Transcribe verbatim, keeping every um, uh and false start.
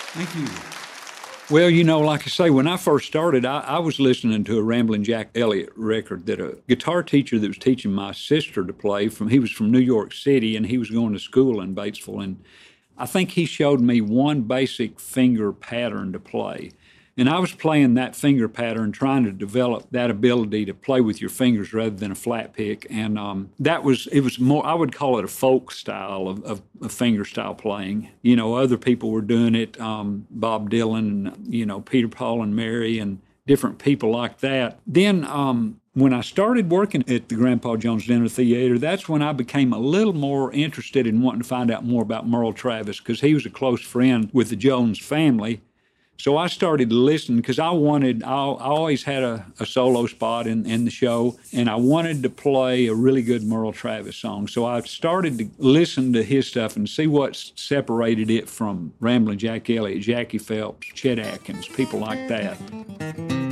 Thank you. Well, you know, like I say, when I first started, I, I was listening to a Ramblin' Jack Elliott record that a guitar teacher that was teaching my sister to play from, he was from New York City and he was going to school in Batesville. And I think he showed me one basic finger pattern to play. And I was playing that finger pattern, trying to develop that ability to play with your fingers rather than a flat pick. And um, that was, it was more, I would call it a folk style of, of, of finger style playing. You know, other people were doing it, um, Bob Dylan, and, you know, Peter, Paul, and Mary, and different people like that. Then um, when I started working at the Grandpa Jones Dinner Theater, that's when I became a little more interested in wanting to find out more about Merle Travis, because he was a close friend with the Jones family. So I started listening because I wanted, I, I always had a, a solo spot in, in the show, and I wanted to play a really good Merle Travis song. So I started to listen to his stuff and see what separated it from Ramblin' Jack Elliott, Jackie Phelps, Chet Atkins, people like that.